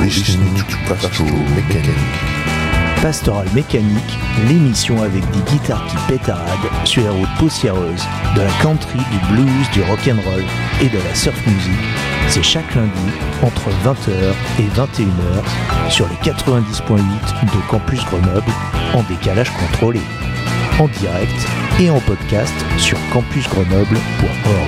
listening to Pastoral Mécanique. Pastoral Mécanique, l'émission avec des guitares qui pétaradent sur les routes poussiéreuses, de la country, du blues, du rock'n'roll et de la surf music. C'est chaque lundi entre 20h et 21h sur les 90.8 de Campus Grenoble en décalage contrôlé. En direct et en podcast sur campusgrenoble.org.